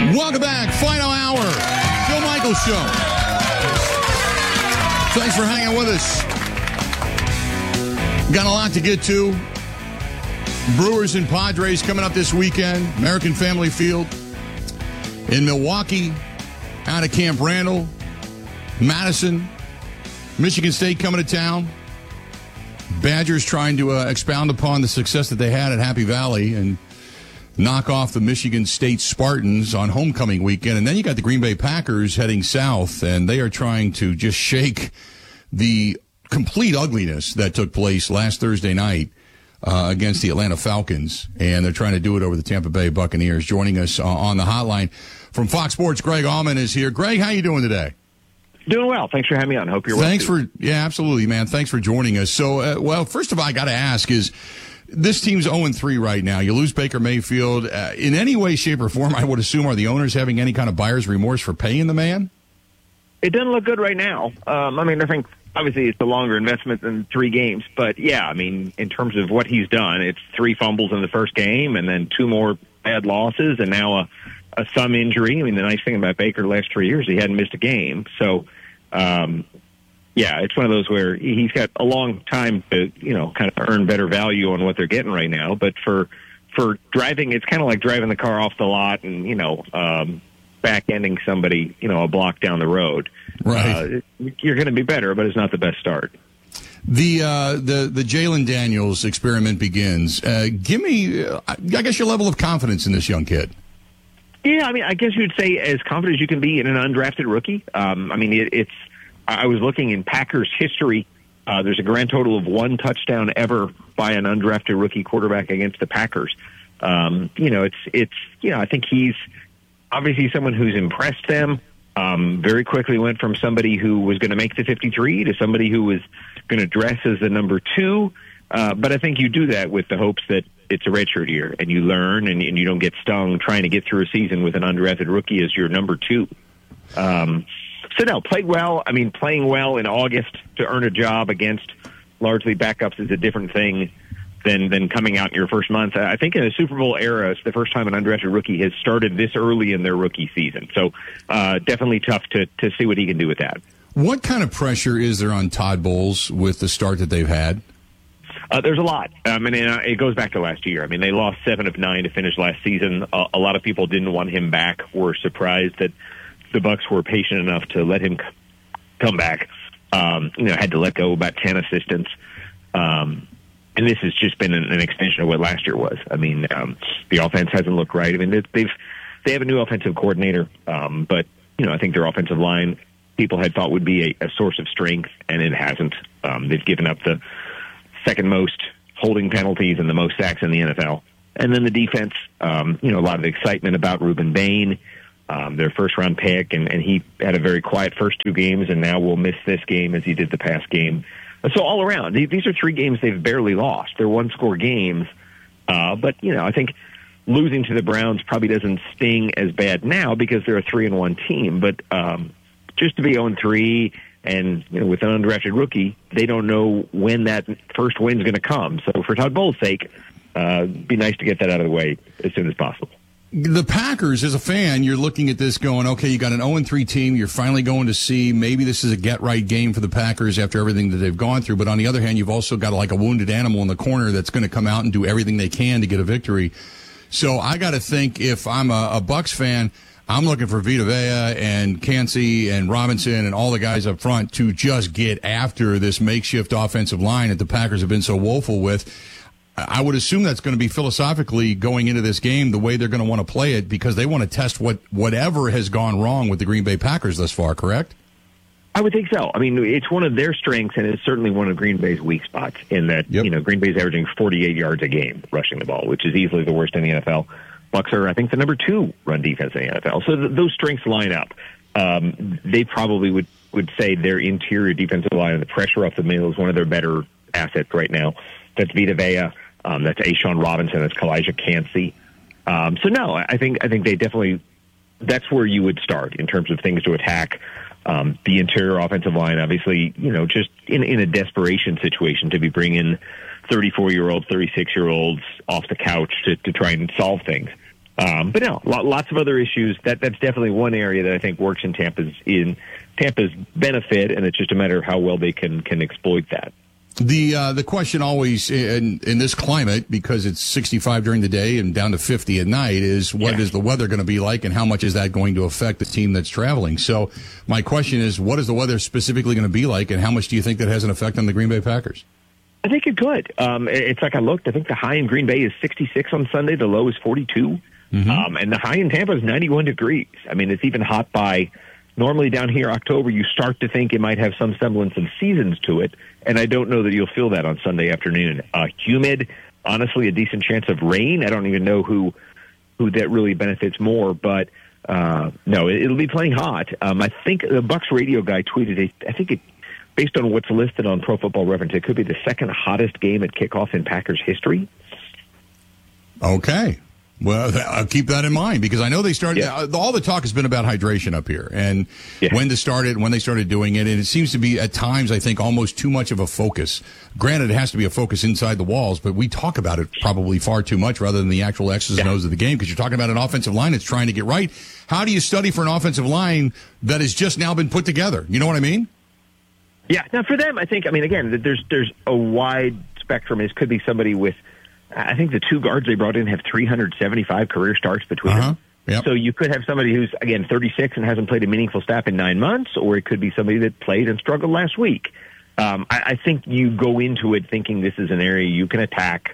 Welcome back. Final hour. Bill Michaels Show. Thanks for hanging with us. Got a lot to get to. Brewers and Padres coming up this weekend. American Family Field in Milwaukee. Out of Camp Randall. Madison. Michigan State coming to town. Badgers trying to expound upon the success that they had at Happy Valley and knock off the Michigan State Spartans on homecoming weekend. And then you got the Green Bay Packers heading south, and they are trying to just shake the complete ugliness that took place last Thursday night against the Atlanta Falcons. And they're trying to do it over the Tampa Bay Buccaneers. Joining us on the hotline from Fox Sports, Greg Allman is here. Greg, how you doing today? Doing well. Thanks for having me on. Hope you're well. Yeah, absolutely, man. Thanks for joining us. So, well, first of all, I got to ask is, this team's 0-3 right now. You lose Baker Mayfield. In any way, shape, or form, I would assume, are the owners having any kind of buyer's remorse for paying the man? It doesn't look good right now. I think, obviously, it's a longer investment than 3 games. But, yeah, in terms of what he's done, it's 3 fumbles in the first game and then 2 more bad losses and now a thumb injury. The nice thing about Baker the last 3 years, he hadn't missed a game. So, yeah, it's one of those where he's got a long time to, kind of earn better value on what they're getting right now. But for driving, it's kind of like driving the car off the lot and, back-ending somebody, a block down the road. Right. You're going to be better, but it's not the best start. The Jalen Daniels experiment begins. Give me, I guess, your level of confidence in this young kid. Yeah, I guess you'd say as confident as you can be in an undrafted rookie. It's. I was looking in Packers history. There's a grand total of 1 touchdown ever by an undrafted rookie quarterback against the Packers. I think he's obviously someone who's impressed them. Very quickly went from somebody who was going to make the 53 to somebody who was going to dress as the number 2. But I think you do that with the hopes that it's a redshirt year and you learn and you don't get stung trying to get through a season with an undrafted rookie as your number 2. So, no, played well. Playing well in August to earn a job against largely backups is a different thing than coming out in your first month. I think in a Super Bowl era, it's the first time an undrafted rookie has started this early in their rookie season. So definitely tough to see what he can do with that. What kind of pressure is there on Todd Bowles with the start that they've had? There's a lot. It goes back to last year. They lost 7 of 9 to finish last season. A lot of people didn't want him back, were surprised that the Bucs were patient enough to let him come back. Had to let go about 10 assistants. And this has just been an extension of what last year was. The offense hasn't looked right. They have a new offensive coordinator, but I think their offensive line people had thought would be a source of strength, and it hasn't. They've given up the second most holding penalties and the most sacks in the NFL. And then the defense, a lot of excitement about Reuben Bain. Their first-round pick, and he had a very quiet first 2 games, and now will miss this game as he did the past game. So all around, these are 3 games they've barely lost. They're 1-score games, but I think losing to the Browns probably doesn't sting as bad now because they're a 3-1 team. But just to be 0-3 and with an undrafted rookie, they don't know when that first win's going to come. So for Todd Bowles' sake, it'd be nice to get that out of the way as soon as possible. The Packers, as a fan, you're looking at this going, okay, you got an 0-3 team. You're finally going to see maybe this is a get-right game for the Packers after everything that they've gone through. But on the other hand, you've also got like a wounded animal in the corner that's going to come out and do everything they can to get a victory. So I got to think if I'm a Bucs fan, I'm looking for Vita Vea and Kancey and Robinson and all the guys up front to just get after this makeshift offensive line that the Packers have been so woeful with. I would assume that's going to be philosophically going into this game the way they're going to want to play it because they want to test whatever has gone wrong with the Green Bay Packers thus far, correct? I would think so. It's one of their strengths, and it's certainly one of Green Bay's weak spots in that, Green Bay's averaging 48 yards a game rushing the ball, which is easily the worst in the NFL. Bucs are, I think, the number 2 run defense in the NFL. So those strengths line up. They probably would say their interior defensive line and the pressure off the middle is one of their better assets right now. That's Vita Vea. That's Ashawn Robinson. That's Kalijah Kancey. So no, I think they definitely. That's where you would start in terms of things to attack. The interior offensive line, obviously, just in a desperation situation to be bringing 34-year-olds, 36-year-olds off the couch to try and solve things. But no, lots of other issues. That's definitely one area that I think works in Tampa's benefit, and it's just a matter of how well they can exploit that. The question always in this climate, because it's 65 during the day and down to 50 at night, is what is the weather going to be like, and how much is that going to affect the team that's traveling? So my question is, what is the weather specifically going to be like, and how much do you think that has an effect on the Green Bay Packers? I think it could. It's like I looked. I think the high in Green Bay is 66 on Sunday. The low is 42. And the high in Tampa is 91 degrees. I mean, it's even hot by... Normally down here, October, you start to think it might have some semblance of seasons to it, and I don't know that you'll feel that on Sunday afternoon. Humid, honestly, a decent chance of rain. I don't even know who that really benefits more, but no, it'll be playing hot. I think the Bucs radio guy tweeted, based on what's listed on Pro Football Reference, it could be the second hottest game at kickoff in Packers history. Okay. Well, I'll keep that in mind, because I know they started. All the talk has been about hydration up here, and when they started doing it, and it seems to be at times, I think, almost too much of a focus. Granted, it has to be a focus inside the walls, but we talk about it probably far too much rather than the actual X's and O's of the game, because you're talking about an offensive line that's trying to get right. How do you study for an offensive line that has just now been put together? You know what I mean? Yeah. Now, for them, I think, again, there's a wide spectrum. It could be somebody with. I think the two guards they brought in have 375 career starts between them. Yep. So you could have somebody who's, again, 36 and hasn't played a meaningful snap in 9 months, or it could be somebody that played and struggled last week. I think you go into it thinking this is an area you can attack.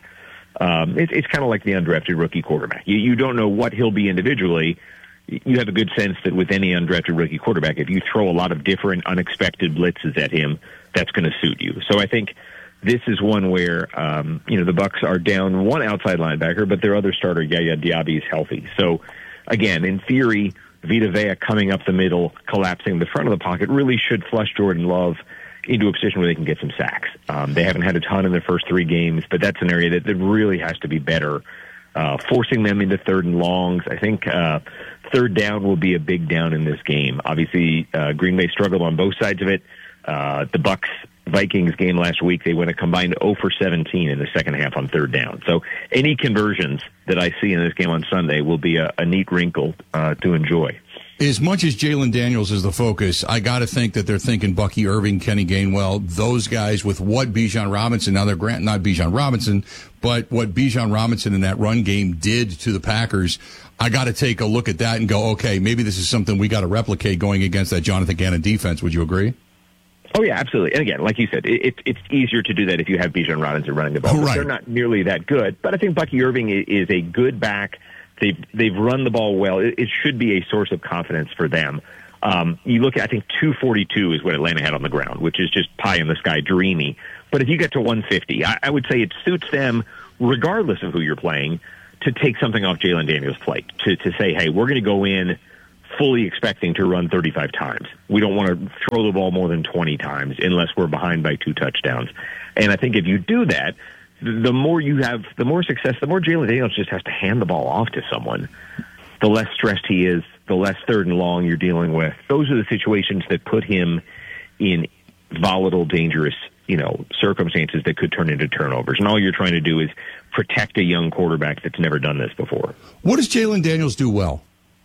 It's kind of like the undrafted rookie quarterback. You don't know what he'll be individually. You have a good sense that with any undrafted rookie quarterback, if you throw a lot of different unexpected blitzes at him, that's going to suit you. So I think this is one where, the Bucs are down one outside linebacker, but their other starter, Yaya Diaby, is healthy. So, again, in theory, Vita Vea coming up the middle, collapsing the front of the pocket, really should flush Jordan Love into a position where they can get some sacks. They haven't had a ton in their first 3 games, but that's an area that really has to be better. Forcing them into third and longs. I think third down will be a big down in this game. Obviously, Green Bay struggled on both sides of it. The Bucs-Vikings game last week, they went a combined 0 for 17 in the second half on third down. So any conversions that I see in this game on Sunday will be a neat wrinkle to enjoy. As much as Jalen Daniels is the focus, I got to think that they're thinking Bucky Irving, Kenny Gainwell, those guys with what Bijan Robinson, now they're not Bijan Robinson, but what Bijan Robinson in that run game did to the Packers. I got to take a look at that and go, okay, maybe this is something we got to replicate going against that Jonathan Gannon defense. Would you agree? Oh, yeah, absolutely. And again, like you said, it's easier to do that if you have Bijan Robinson running the ball. Right. They're not nearly that good. But I think Bucky Irving is a good back. They've run the ball well. It should be a source of confidence for them. You look at, I think 242 is what Atlanta had on the ground, which is just pie in the sky, dreamy. But if you get to 150, I would say it suits them, regardless of who you're playing, to take something off Jalen Daniels' plate, to say, hey, we're going to go in fully expecting to run 35 times. We don't want to throw the ball more than 20 times unless we're behind by 2 touchdowns. And I think if you do that, the more you have, the more success, the more Jalen Daniels just has to hand the ball off to someone. The less stressed he is, the less third and long you're dealing with. Those are the situations that put him in volatile, dangerous, circumstances that could turn into turnovers. And all you're trying to do is protect a young quarterback that's never done this before. What does Jalen Daniels do well?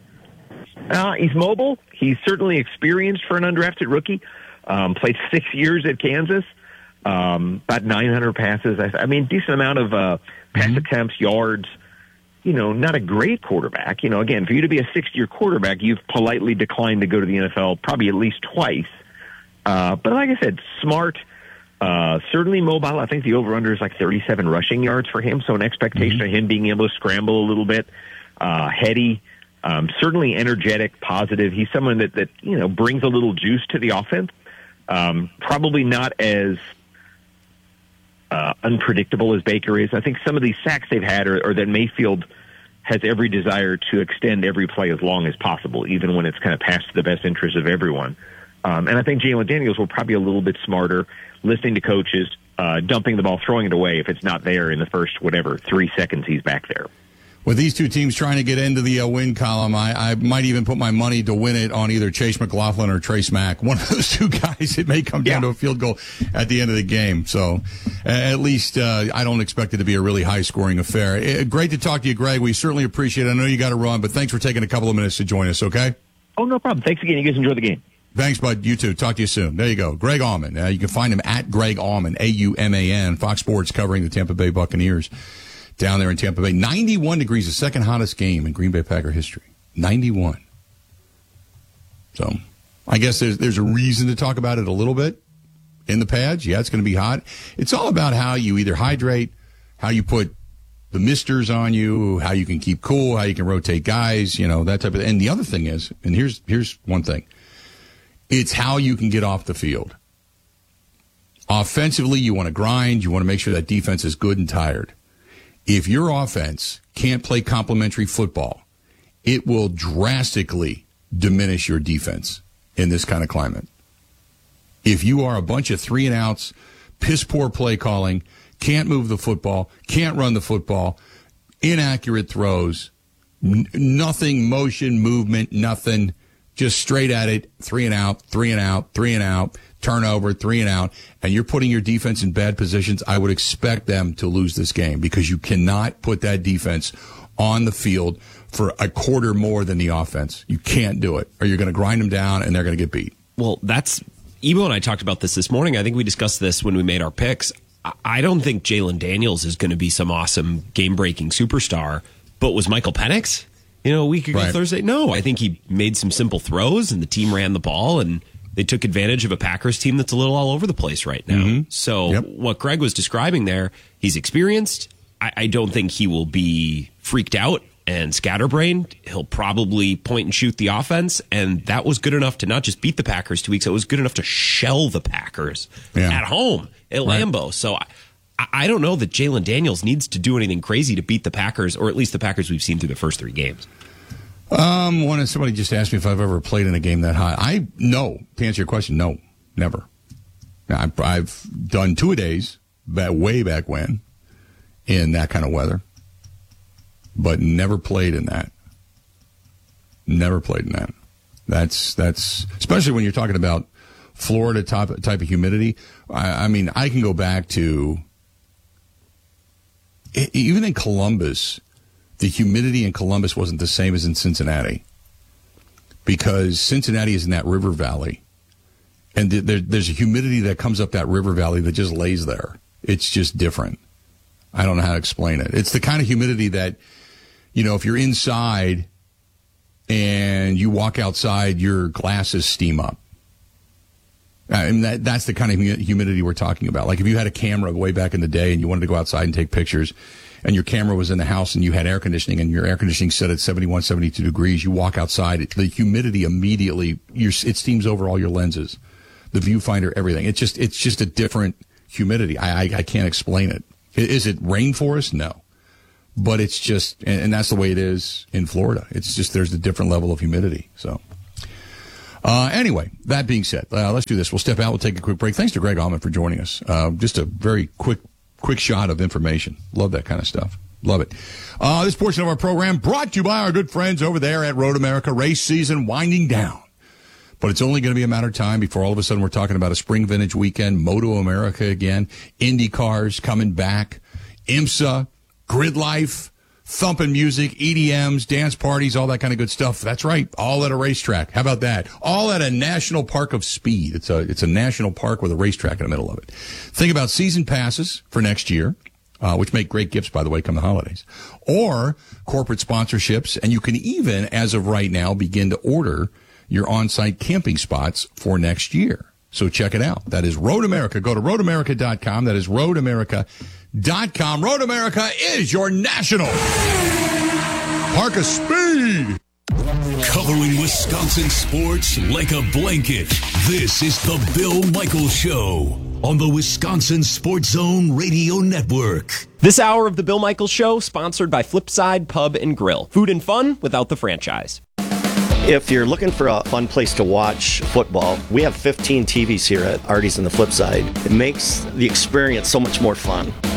He's mobile. He's certainly experienced for an undrafted rookie. Played 6 years at Kansas. About 900 passes. Decent amount of pass attempts, yards. Not a great quarterback. Again, for you to be a 6th-year quarterback, you've politely declined to go to the NFL probably at least twice. But like I said, smart, certainly mobile. I think the over-under is like 37 rushing yards for him, so an expectation of him being able to scramble a little bit. Heady. Certainly energetic, positive. He's someone that brings a little juice to the offense. Probably not as unpredictable as Baker is. I think some of these sacks they've had or that Mayfield has every desire to extend every play as long as possible, even when it's kind of past the best interest of everyone. And I think Jalen Daniels will probably be a little bit smarter, listening to coaches, dumping the ball, throwing it away if it's not there in the first, 3 seconds he's back there. With these two teams trying to get into the win column, I might even put my money to win it on either Chase McLaughlin or Trace Mack. One of those two guys, it may come down to a field goal at the end of the game. So at least I don't expect it to be a really high-scoring affair. Great to talk to you, Greg. We certainly appreciate it. I know you got to run, but thanks for taking a couple of minutes to join us, okay? Oh, no problem. Thanks again. You guys enjoy the game. Thanks, bud. You too. Talk to you soon. There you go. Greg Auman. You can find him at Greg Auman, A-U-M-A-N, Fox Sports covering the Tampa Bay Buccaneers. Down there in Tampa Bay. 91 degrees, the second hottest game in Green Bay Packer history. 91. So I guess there's a reason to talk about it a little bit in the pads. Yeah, it's going to be hot. It's all about how you either hydrate, how you put the misters on you, how you can keep cool, how you can rotate guys, that type of thing. And the other thing is, and here's one thing, it's how you can get off the field. Offensively, you want to grind. You want to make sure that defense is good and tired. If your offense can't play complementary football, it will drastically diminish your defense in this kind of climate. If you are a bunch of 3-and-outs, piss-poor play calling, can't move the football, can't run the football, inaccurate throws, nothing, motion, movement, nothing, just straight at it, 3-and-out, 3-and-out, 3-and-out, turnover, 3-and-out, and you're putting your defense in bad positions, I would expect them to lose this game because you cannot put that defense on the field for a quarter more than the offense. You can't do it, or you're going to grind them down and they're going to get beat. Well, Ebo and I talked about this morning. I think we discussed this when we made our picks. I don't think Jalen Daniels is going to be some awesome game-breaking superstar, but was Michael Penix, a week ago Thursday? No, I think he made some simple throws and the team ran the ball and they took advantage of a Packers team that's a little all over the place right now. Mm-hmm. So what Greg was describing there, he's experienced. I don't think he will be freaked out and scatterbrained. He'll probably point and shoot the offense, and that was good enough to not just beat the Packers 2 weeks, it was good enough to shell the Packers at home at Lambeau. So I don't know that Jalen Daniels needs to do anything crazy to beat the Packers, or at least the Packers we've seen through the first 3 games. Somebody just asked me if I've ever played in a game that hot. No. To answer your question, no, never. Now, I've done 2-a-days way back when in that kind of weather, but never played in that. Never played in that. That's especially when you're talking about Florida type of humidity. I mean, I can go back to even in Columbus. The humidity in Columbus wasn't the same as in Cincinnati because Cincinnati is in that river valley, and there's a humidity that comes up that river valley that just lays there. It's just different. I don't know how to explain it. It's the kind of humidity that, if you're inside and you walk outside, your glasses steam up. And that's the kind of humidity we're talking about. Like if you had a camera way back in the day and you wanted to go outside and take pictures, and your camera was in the house and you had air conditioning and your air conditioning set at 71, 72 degrees, you walk outside, the humidity immediately, it steams over all your lenses, the viewfinder, everything. It's just a different humidity. I can't explain it. Is it rainforest? No. But it's just, and that's the way it is in Florida. It's just, there's a different level of humidity. So, anyway, that being said, let's do this. We'll step out. We'll take a quick break. Thanks to Greg Auman for joining us. Just a very quick shot of information. Love that kind of stuff. Love it. This portion of our program brought to you by our good friends over there at Road America. Race season winding down. But it's only going to be a matter of time before all of a sudden we're talking about a spring vintage weekend, Moto America again, Indy cars coming back, IMSA, Grid Life, thumping music, EDMs, dance parties, all that kind of good stuff. That's right. All at a racetrack. How about that? All at a national park of speed. It's a national park with a racetrack in the middle of it. Think about season passes for next year, which make great gifts, by the way, come the holidays, or corporate sponsorships. And you can even, as of right now, begin to order your on-site camping spots for next year. So check it out. That is Road America. Go to roadamerica.com. That is roadamerica.com. Road America is your national park of speed. Covering Wisconsin sports like a blanket. This is the Bill Michaels Show on the Wisconsin Sports Zone Radio Network. This hour of the Bill Michaels Show sponsored by Flipside Pub and Grill. Food and fun without the franchise. If you're looking for a fun place to watch football, we have 15 TVs here at Artie's and the Flipside. It makes the experience so much more fun.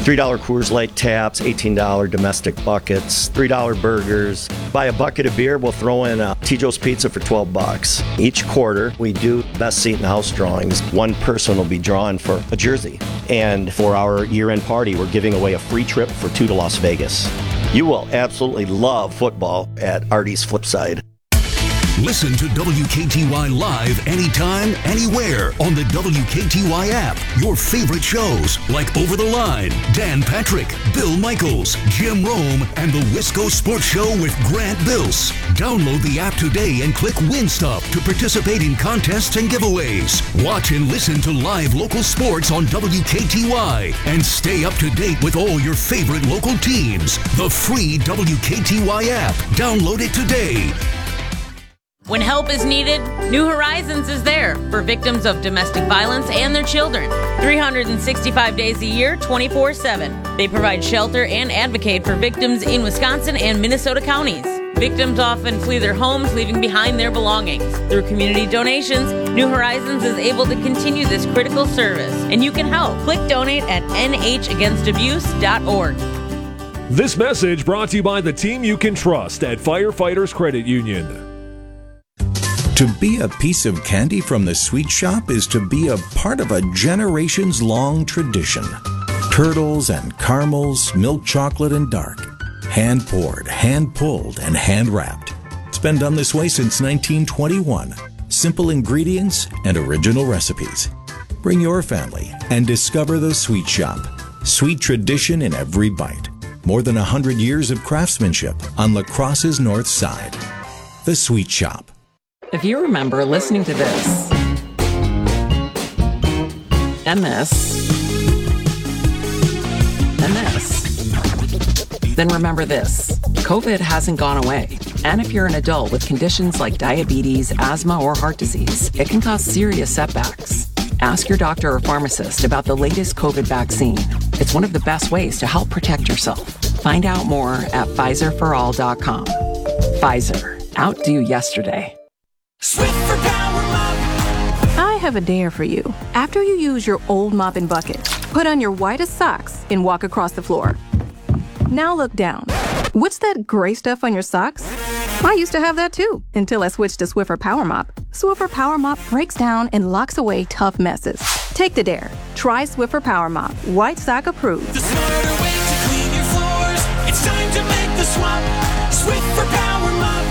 $3 Coors Light taps, $18 domestic buckets, $3 burgers. Buy a bucket of beer, we'll throw in a T-Joe's Pizza for $12. Each quarter, we do best seat in the house drawings. One person will be drawn for a jersey. And for our year-end party, we're giving away a free trip for 2 to Las Vegas. You will absolutely love football at Artie's Flipside. Listen to WKTY live anytime, anywhere on the WKTY app. Your favorite shows like Over the Line, Dan Patrick, Bill Michaels, Jim Rome, and the Wisco Sports Show with Grant Bills. Download the app today and click Win Stuff to participate in contests and giveaways. Watch and listen to live local sports on WKTY and stay up to date with all your favorite local teams. The free WKTY app. Download it today. When help is needed, New Horizons is there for victims of domestic violence and their children. 365 days a year, 24/7. They provide shelter and advocate for victims in Wisconsin and Minnesota counties. Victims often flee their homes, leaving behind their belongings. Through community donations, New Horizons is able to continue this critical service. And you can help. Click donate at nhagainst.abuse.org. This message brought to you by the team you can trust at Firefighters Credit Union. To be a piece of candy from the sweet shop is to be a part of a generations-long tradition. Turtles and caramels, milk chocolate and dark. Hand-poured, hand-pulled, and hand-wrapped. It's been done this way since 1921. Simple ingredients and original recipes. Bring your family and discover the sweet shop. Sweet tradition in every bite. More than 100 years of craftsmanship on La Crosse's north side. The Sweet Shop. If you remember listening to this, and this, and this, then remember this. COVID hasn't gone away. And if you're an adult with conditions like diabetes, asthma, or heart disease, it can cause serious setbacks. Ask your doctor or pharmacist about the latest COVID vaccine. It's one of the best ways to help protect yourself. Find out more at PfizerForAll.com. Pfizer. Outdo yesterday. Swiffer Power Mop. I have a dare for you. After you use your old mop and bucket, put on your whitest socks and walk across the floor. Now look down. What's that gray stuff on your socks? I used to have that too, until I switched to Swiffer Power Mop. Swiffer Power Mop breaks down and locks away tough messes. Take the dare. Try Swiffer Power Mop. White sock approved. The smarter way to clean your floors. It's time to make the swap. Swiffer Power Mop.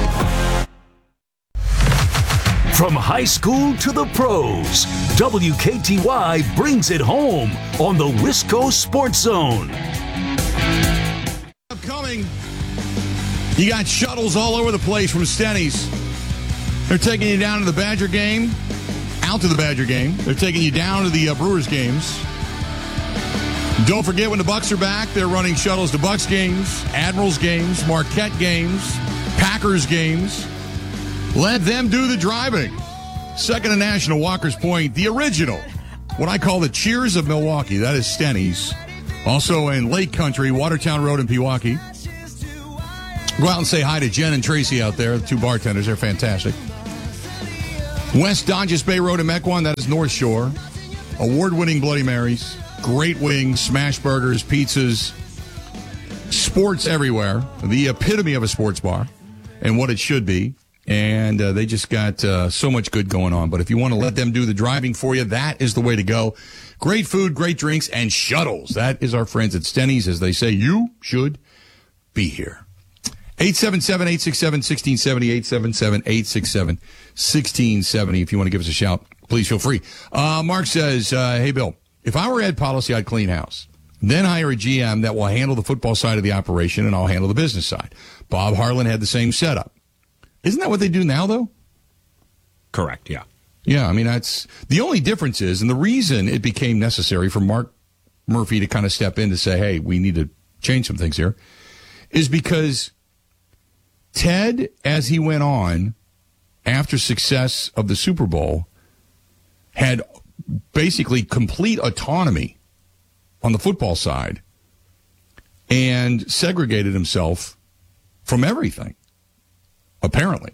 From high school to the pros, WKTY brings it home on the Wisco Sports Zone. Upcoming, you got shuttles all over the place from Stenny's. They're taking you down to the Badger game, out to the Badger game. They're taking you down to the Brewers games. Don't forget, when the Bucks are back, they're running shuttles to Bucks games, Admirals games, Marquette games, Packers games. Let them do the driving. Second and National, Walker's Point, the original, what I call the Cheers of Milwaukee. That is Stenny's. Also in Lake Country, Watertown Road in Pewaukee. Go out and say hi to Jen and Tracy out there, the two bartenders. They're fantastic. West Dodges Bay Road in Mequon, that is North Shore. Award-winning Bloody Marys, great wings, smash burgers, pizzas, sports everywhere. The epitome of a sports bar and what it should be. And they just got so much good going on. But if you want to let them do the driving for you, that is the way to go. Great food, great drinks, and shuttles. That is our friends at Stenny's. As they say, you should be here. 877-867-1670, 877-867-1670. If you want to give us a shout, please feel free. Mark says, hey, Bill, if I were Ed Policy, I'd clean house. Then hire a GM that will handle the football side of the operation, and I'll handle the business side. Bob Harlan had the same setup. Isn't that what they do now, though? Correct, yeah. Yeah, I mean, that's the only difference is, and the reason it became necessary for Mark Murphy to kind of step in to say, hey, we need to change some things here, is because Ted, as he went on after success of the Super Bowl, had basically complete autonomy on the football side and segregated himself from everything. Apparently.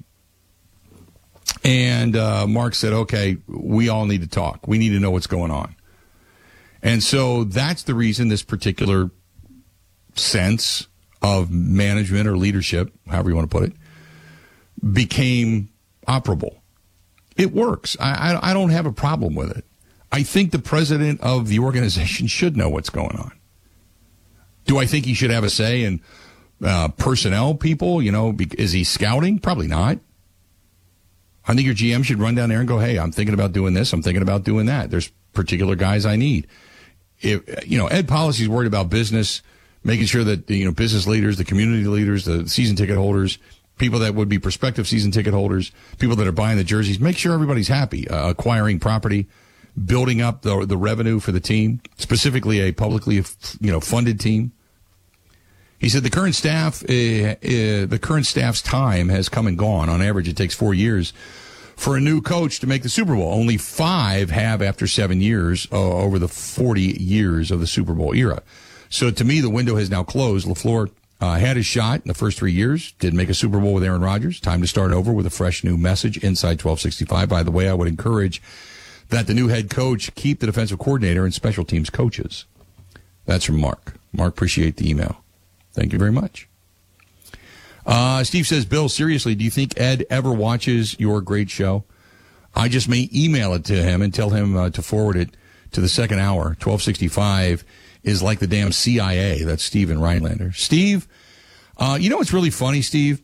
And Mark said, okay, we all need to talk. We need to know what's going on. And so that's the reason this particular sense of management or leadership, however you want to put it, became operable. It works. I don't have a problem with it. I think the president of the organization should know what's going on. Do I think he should have a say in personnel people? Is he scouting? Probably not. I think your GM should run down there and go, hey, I'm thinking about doing this. I'm thinking about doing that. There's particular guys I need. Ed Policy's worried about business, making sure that, business leaders, the community leaders, the season ticket holders, people that would be prospective season ticket holders, people that are buying the jerseys, make sure everybody's happy, acquiring property, building up the revenue for the team, specifically a publicly, funded team. He said the current staff's time has come and gone. On average, it takes 4 years for a new coach to make the Super Bowl. Only 5 have after 7 years over the 40 years of the Super Bowl era. So to me, the window has now closed. LaFleur had his shot in the first 3 years, didn't make a Super Bowl with Aaron Rodgers. Time to start over with a fresh new message inside 1265. By the way, I would encourage that the new head coach keep the defensive coordinator and special teams coaches. That's from Mark. Mark, appreciate the email. Thank you very much. Steve says, Bill, seriously, do you think Ed ever watches your great show? I just may email it to him and tell him to forward it to the second hour. 1265 is like the damn CIA. That's Steve in Rhinelander. Steve, you know what's really funny, Steve?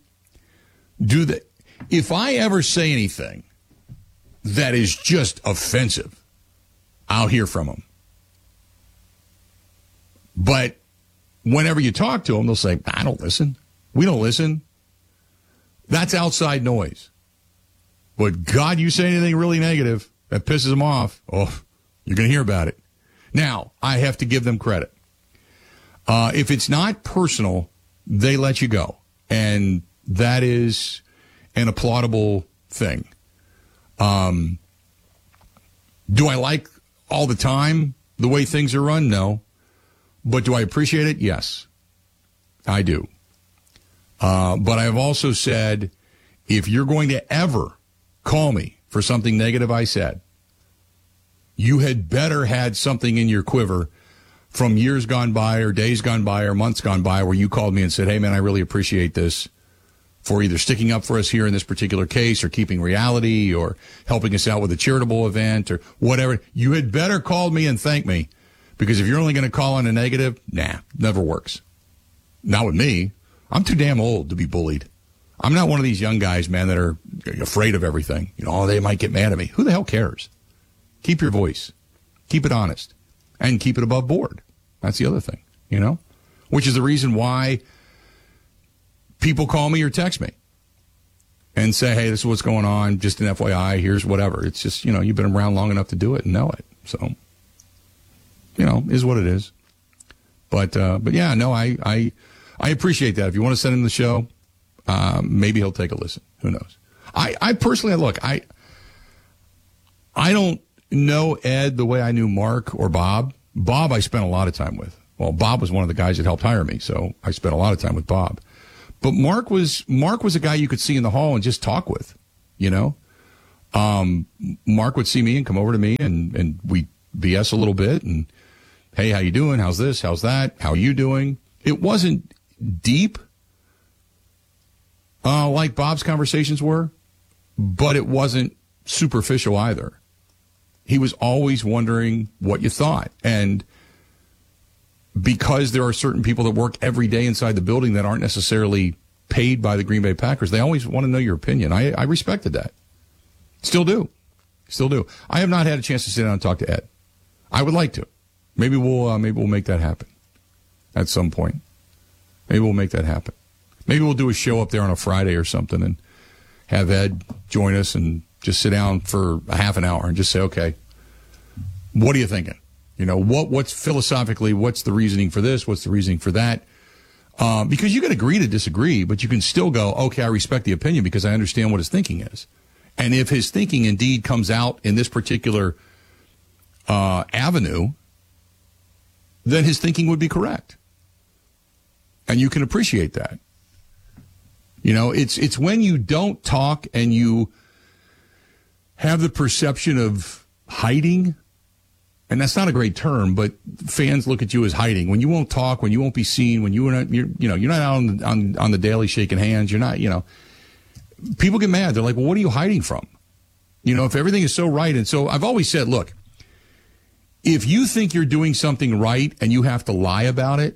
If I ever say anything that is just offensive, I'll hear from him. But whenever you talk to them, they'll say, I don't listen. We don't listen. That's outside noise. But God, you say anything really negative that pisses them off, you're going to hear about it. Now, I have to give them credit. If it's not personal, they let you go. And that is an applaudable thing. Do I like all the time the way things are run? No. But do I appreciate it? Yes, I do. But I have also said, if you're going to ever call me for something negative I said, you had better had something in your quiver from years gone by or days gone by or months gone by where you called me and said, hey, man, I really appreciate this for either sticking up for us here in this particular case or keeping reality or helping us out with a charitable event or whatever. You had better call me and thank me. Because if you're only going to call on a negative, never works. Not with me. I'm too damn old to be bullied. I'm not one of these young guys, man, that are afraid of everything. They might get mad at me. Who the hell cares? Keep your voice. Keep it honest. And keep it above board. That's the other thing, Which is the reason why people call me or text me and say, hey, this is what's going on. Just an FYI. Here's whatever. It's just, you've been around long enough to do it and know it. So, is what it is. But yeah, no, I appreciate that. If you want to send him the show, maybe he'll take a listen. Who knows? I personally, look, I don't know Ed the way I knew Mark or Bob. Bob I spent a lot of time with. Well, Bob was one of the guys that helped hire me, so I spent a lot of time with Bob. But Mark was a guy you could see in the hall and just talk with, Mark would see me and come over to me and we BS a little bit and, hey, how you doing? How's this? How's that? How you doing? It wasn't deep like Bob's conversations were, but it wasn't superficial either. He was always wondering what you thought. And because there are certain people that work every day inside the building that aren't necessarily paid by the Green Bay Packers, they always want to know your opinion. I respected that. Still do. I have not had a chance to sit down and talk to Ed. I would like to. Maybe we'll make that happen at some point. Maybe we'll make that happen. Maybe we'll do a show up there on a Friday or something and have Ed join us and just sit down for a half an hour and just say, okay, what are you thinking? What's philosophically, what's the reasoning for this? What's the reasoning for that? Because you can agree to disagree, but you can still go, okay, I respect the opinion because I understand what his thinking is. And if his thinking indeed comes out in this particular avenue, then his thinking would be correct. And you can appreciate that. It's when you don't talk and you have the perception of hiding and that's not a great term, but fans look at you as hiding. When you won't talk, when you won't be seen, when you're not out on the daily shaking hands, you're not, people get mad. They're like, well, what are you hiding from? If everything is so right. And so I've always said, look, if you think you're doing something right and you have to lie about it,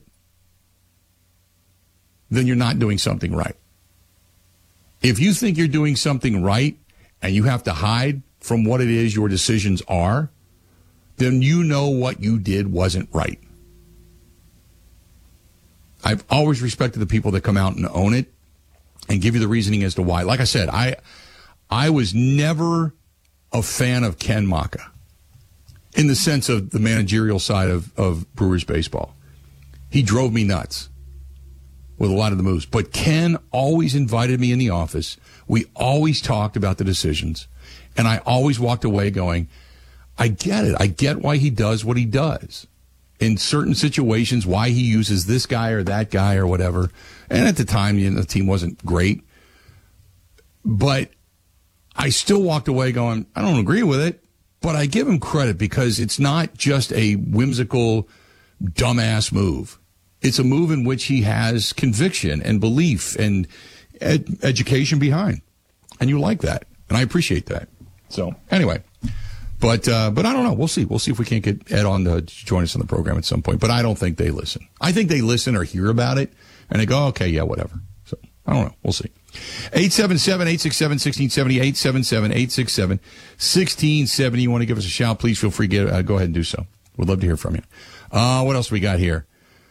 then you're not doing something right. If you think you're doing something right and you have to hide from what it is your decisions are, then you know what you did wasn't right. I've always respected the people that come out and own it and give you the reasoning as to why. Like I said, I was never a fan of Ken Maka in the sense of the managerial side of Brewers baseball. He drove me nuts with a lot of the moves. But Ken always invited me in the office. We always talked about the decisions. And I always walked away going, I get it. I get why he does what he does. In certain situations, why he uses this guy or that guy or whatever. And at the time, the team wasn't great. But I still walked away going, I don't agree with it. But I give him credit because it's not just a whimsical, dumbass move. It's a move in which he has conviction and belief and education behind. And you like that. And I appreciate that. So, anyway. But I don't know. We'll see. We'll see if we can't get Ed on to join us on the program at some point. But I don't think they listen. I think they listen or hear about it, and they go, okay, yeah, whatever. So, I don't know. We'll see. 877-867-1670, 877-867-1670. You want to give us a shout, please feel free to go ahead and do so. We'd love to hear from you. What else we got here?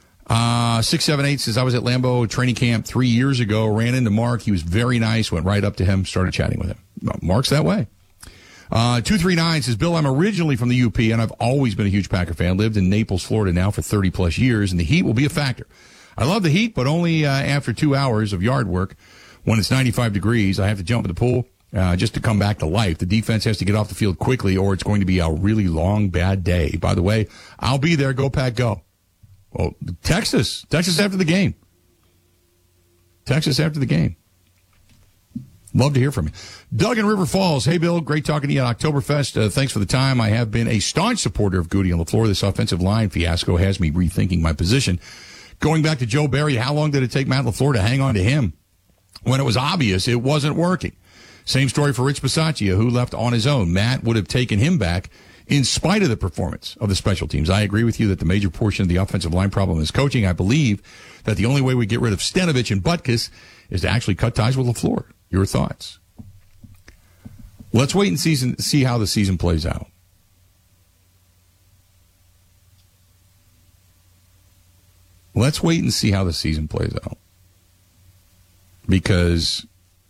678 says, I was at Lambeau training camp 3 years ago, ran into Mark. He was very nice, went right up to him, started chatting with him. Mark's that way. 239 says, Bill, I'm originally from the UP, and I've always been a huge Packer fan. Lived in Naples, Florida now for 30-plus years, and the heat will be a factor. I love the heat, but only after 2 hours of yard work. When it's 95 degrees, I have to jump in the pool just to come back to life. The defense has to get off the field quickly, or it's going to be a really long, bad day. By the way, I'll be there. Go, Pack, go. Well, Texas after the game. Texas after the game. Love to hear from you. Doug in River Falls. Hey, Bill. Great talking to you at Oktoberfest. Thanks for the time. I have been a staunch supporter of Goody on the floor. This offensive line fiasco has me rethinking my position. Going back to Joe Barry, how long did it take Matt LaFleur to hang on to him when it was obvious it wasn't working? Same story for Rich Bisaccia, who left on his own. Matt would have taken him back in spite of the performance of the special teams. I agree with you that the major portion of the offensive line problem is coaching. I believe that the only way we get rid of Stenavich and Butkus is to actually cut ties with LaFleur. Your thoughts? Let's wait and see how the season plays out. Let's wait and see how the season plays out. Because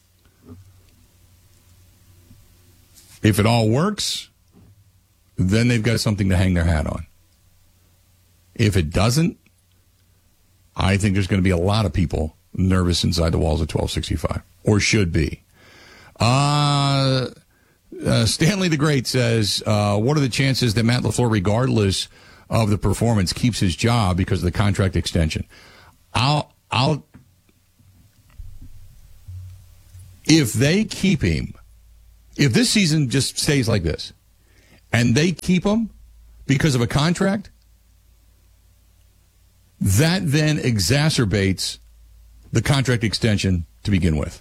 if it all works, then they've got something to hang their hat on. If it doesn't, I think there's going to be a lot of people nervous inside the walls of 1265, or should be. Stanley the Great says, what are the chances that Matt LaFleur, regardless of the performance, keeps his job because of the contract extension? If they keep him, if this season just stays like this, and they keep him because of a contract, that then exacerbates the contract extension to begin with.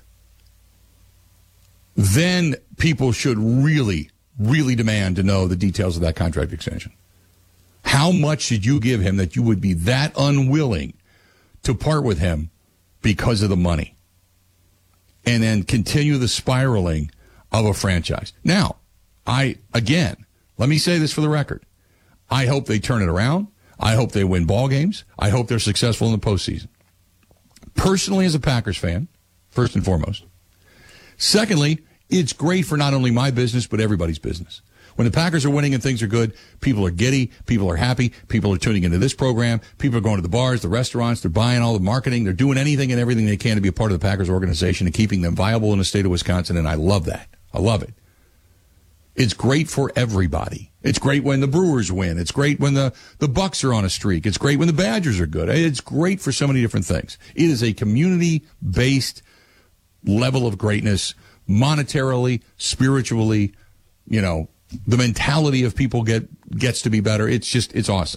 Then people should really, really demand to know the details of that contract extension. How much should you give him that you would be that unwilling to part with him because of the money? And then continue the spiraling of a franchise. Now, let me say this for the record. I hope they turn it around. I hope they win ball games. I hope they're successful in the postseason. Personally, as a Packers fan, first and foremost. Secondly, it's great for not only my business, but everybody's business. When the Packers are winning and things are good, people are giddy, people are happy, people are tuning into this program, people are going to the bars, the restaurants, they're buying all the marketing, they're doing anything and everything they can to be a part of the Packers organization and keeping them viable in the state of Wisconsin, and I love that. I love it. It's great for everybody. It's great when the Brewers win. It's great when the Bucks are on a streak. It's great when the Badgers are good. It's great for so many different things. It is a community-based level of greatness, monetarily, spiritually, the mentality of people get gets to be better. It's awesome.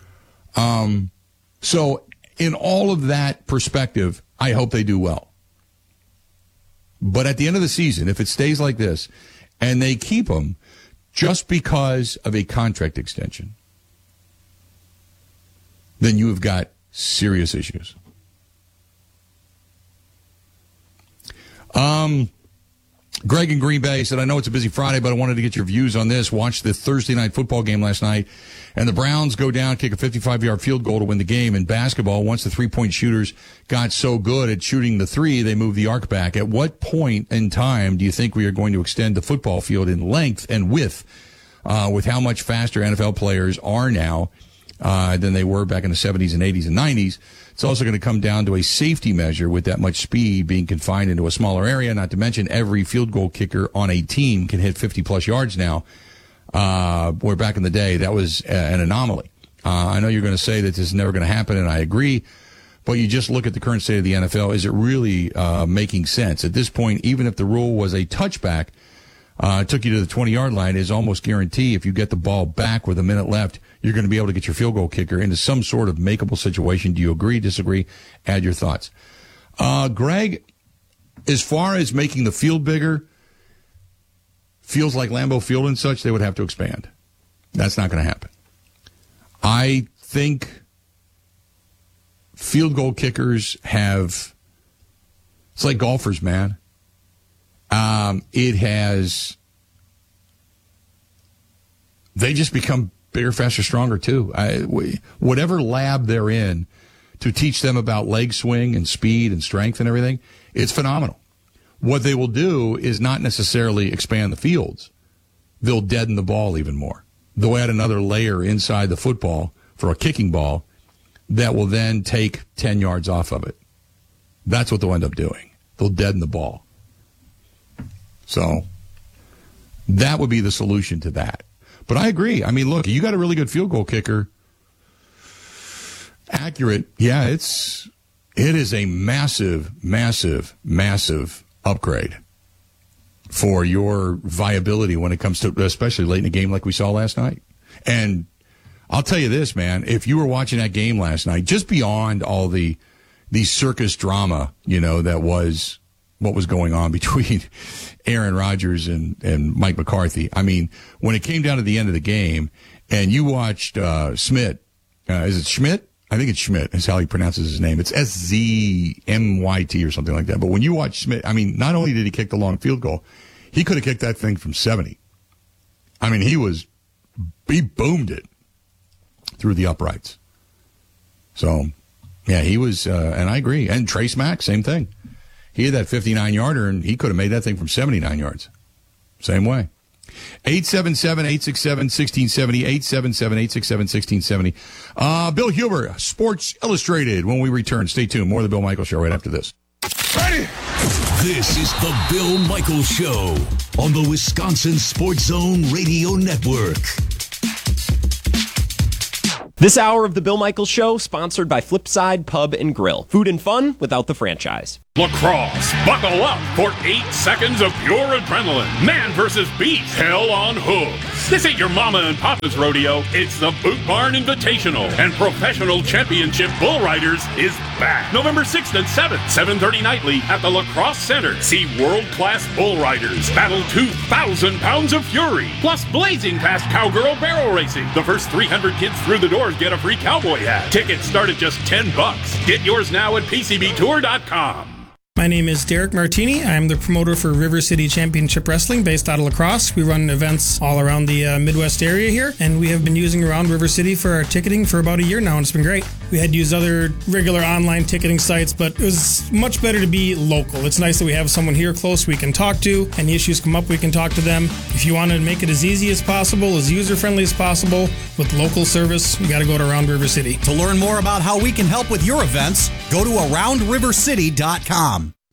So in all of that perspective, I hope they do well. But at the end of the season, if it stays like this and they keep him just because of a contract extension, then you have got serious issues. Greg in Green Bay said, I know it's a busy Friday, but I wanted to get your views on this. Watched the Thursday night football game last night, and the Browns go down, kick a 55-yard field goal to win the game. In basketball, once the three-point shooters got so good at shooting the three, they moved the arc back. At what point in time do you think we are going to extend the football field in length and width with how much faster NFL players are now than they were back in the 70s and 80s and 90s? It's also going to come down to a safety measure with that much speed being confined into a smaller area, not to mention every field goal kicker on a team can hit 50-plus yards now, where back in the day that was an anomaly. I know you're going to say that this is never going to happen, and I agree, but you just look at the current state of the NFL. Is it really making sense? At this point, even if the rule was a touchback, took you to the 20-yard line, is almost guarantee if you get the ball back with a minute left, you're going to be able to get your field goal kicker into some sort of makeable situation. Do you agree, disagree? Add your thoughts. Greg, as far as making the field bigger, feels like Lambeau Field and such, they would have to expand. That's not going to happen. I think field goal kickers have, it's like golfers, man. They just become bigger, faster, stronger, too. Whatever lab they're in to teach them about leg swing and speed and strength and everything, it's phenomenal. What they will do is not necessarily expand the fields. They'll deaden the ball even more. They'll add another layer inside the football for a kicking ball that will then take 10 yards off of it. That's what they'll end up doing. They'll deaden the ball. So that would be the solution to that. But I agree. I mean, look, you got a really good field goal kicker. Accurate. Yeah, it is a massive, massive, massive upgrade for your viability when it comes to, especially late in a game like we saw last night. And I'll tell you this, man, if you were watching that game last night, just beyond all the circus drama, that was what was going on between Aaron Rodgers and Mike McCarthy. I mean, when it came down to the end of the game and you watched Schmidt, is it Schmidt? I think it's Schmidt is how he pronounces his name. It's SZMYT or something like that. But when you watch Schmidt, I mean, not only did he kick the long field goal, he could have kicked that thing from 70. I mean, he boomed it through the uprights. So, yeah, he was, and I agree. And Trace Mack, same thing. He had that 59-yarder, and he could have made that thing from 79 yards. Same way. 877-867-1670, 877-867-1670. Bill Huber, Sports Illustrated. When we return, stay tuned. More of the Bill Michaels Show right after this. Ready? This is the Bill Michaels Show on the Wisconsin Sports Zone Radio Network. This hour of the Bill Michaels Show, sponsored by Flipside Pub and Grill. Food and fun without the franchise. Lacrosse, buckle up for 8 seconds of pure adrenaline. Man versus beast, hell on hooves. This ain't your mama and papa's rodeo. It's the Boot Barn Invitational, and Professional Championship Bull Riders is back. November 6th and 7th, 7:30 nightly at the Lacrosse Center. See world-class bull riders battle 2,000 pounds of fury, plus blazing past cowgirl barrel racing. The first 300 kids through the doors get a free cowboy hat. Tickets start at just $10. Get yours now at PCBtour.com. My name is Derek Martini. I'm the promoter for River City Championship Wrestling based out of La Crosse. We run events all around the Midwest area here, and we have been using Around River City for our ticketing for about a year now, and it's been great. We had to use other regular online ticketing sites, but it was much better to be local. It's nice that we have someone here close we can talk to. Any issues come up, we can talk to them. If you want to make it as easy as possible, as user-friendly as possible, with local service, you got to go to Around River City. To learn more about how we can help with your events, go to AroundRiverCity.com.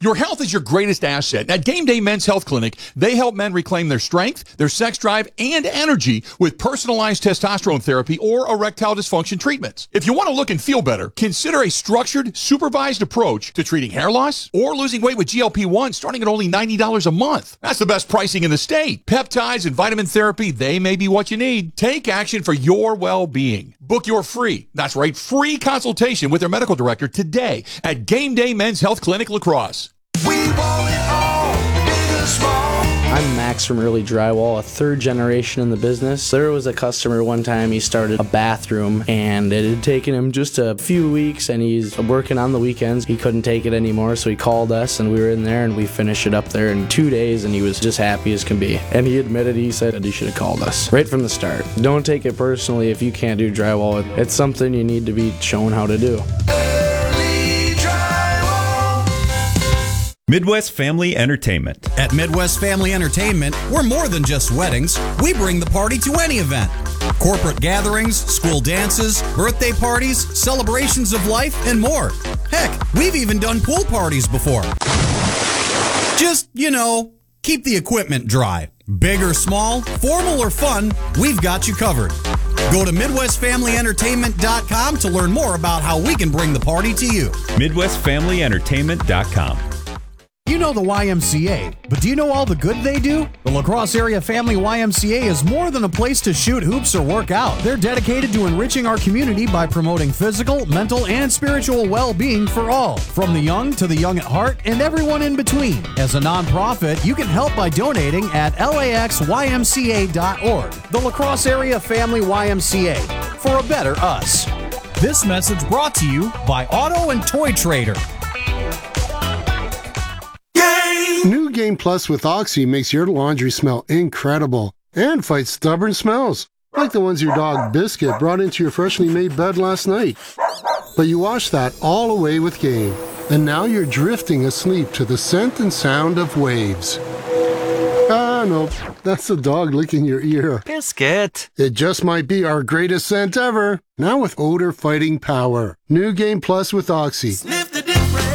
Your health is your greatest asset. At Game Day Men's Health Clinic, they help men reclaim their strength, their sex drive, and energy with personalized testosterone therapy or erectile dysfunction treatments. If you want to look and feel better, consider a structured, supervised approach to treating hair loss or losing weight with GLP-1 starting at only $90 a month. That's the best pricing in the state. Peptides and vitamin therapy, they may be what you need. Take action for your well-being. Book your free consultation with their medical director today at Game Day Men's Health Clinic La Crosse. We want it all, big and small. I'm Max from Early Drywall, a third generation in the business. There was a customer one time, he started a bathroom and it had taken him just a few weeks and he's working on the weekends. He couldn't take it anymore, so he called us and we were in there and we finished it up there in 2 days and he was just happy as can be. And he admitted, he said he should have called us right from the start. Don't take it personally if you can't do drywall. It's something you need to be shown how to do. Midwest Family Entertainment. At Midwest Family Entertainment, we're more than just weddings. We bring the party to any event. Corporate gatherings, school dances, birthday parties, celebrations of life, and more. Heck, we've even done pool parties before. Just, keep the equipment dry. Big or small, formal or fun, we've got you covered. Go to MidwestFamilyEntertainment.com to learn more about how we can bring the party to you. MidwestFamilyEntertainment.com. You know the YMCA, but do you know all the good they do? The La Crosse Area Family YMCA is more than a place to shoot hoops or work out. They're dedicated to enriching our community by promoting physical, mental, and spiritual well-being for all, from the young to the young at heart and everyone in between. As a nonprofit, you can help by donating at laxymca.org. The La Crosse Area Family YMCA, for a better us. This message brought to you by Auto and Toy Trader. New Game Plus with Oxy makes your laundry smell incredible and fights stubborn smells, like the ones your dog Biscuit brought into your freshly made bed last night. But you washed that all away with Game, and now you're drifting asleep to the scent and sound of waves. Ah, no, that's the dog licking your ear. Biscuit! It just might be our greatest scent ever, now with odor-fighting power. New Game Plus with Oxy. Sniff the difference.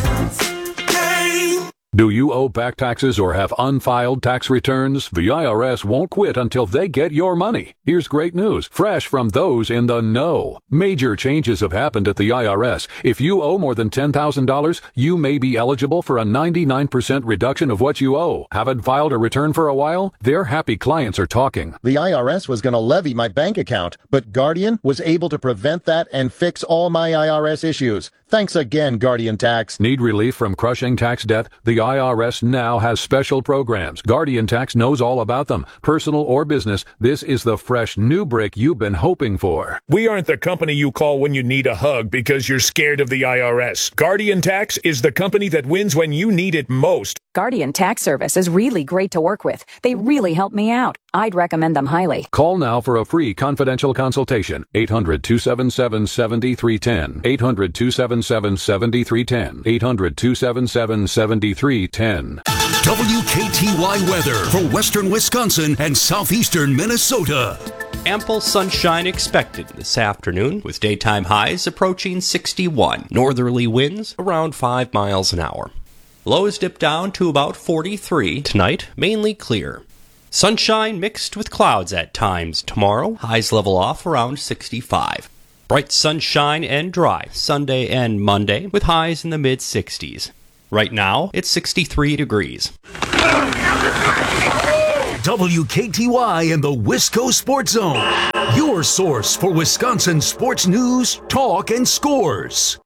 Game. Do you owe back taxes or have unfiled tax returns? The IRS won't quit until they get your money. Here's great news, fresh from those in the know. Major changes have happened at the IRS. If you owe more than $10,000, you may be eligible for a 99% reduction of what you owe. Haven't filed a return for a while? Their happy clients are talking. The IRS was going to levy my bank account, but Guardian was able to prevent that and fix all my IRS issues. Thanks again, Guardian Tax. Need relief from crushing tax debt? The IRS now has special programs. Guardian Tax knows all about them. Personal or business, this is the fresh new brick you've been hoping for. We aren't the company you call when you need a hug because you're scared of the IRS. Guardian Tax is the company that wins when you need it most. Guardian Tax Service is really great to work with. They really help me out. I'd recommend them highly. Call now for a free confidential consultation. 800-277-7310. 800-277-7310. 800-277-7310. WKTY weather for western Wisconsin and southeastern Minnesota. Ample sunshine expected this afternoon, with daytime highs approaching 61. Northerly winds around 5 miles an hour. Lows dip down to about 43. Tonight, mainly clear. Sunshine mixed with clouds at times tomorrow. Highs level off around 65. Bright sunshine and dry Sunday and Monday, with highs in the mid-60s. Right now, it's 63 degrees. WKTY and the Wisco Sports Zone. Your source for Wisconsin sports news, talk, and scores.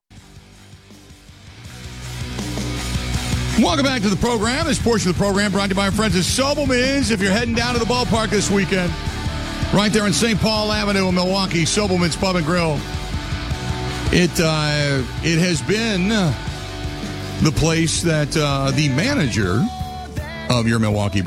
Welcome back to the program. This portion of the program brought to you by our friends at Sobelman's. If you're heading down to the ballpark this weekend, right there on St. Paul Avenue in Milwaukee, Sobelman's Pub and Grill. It has been the place that the manager of your Milwaukee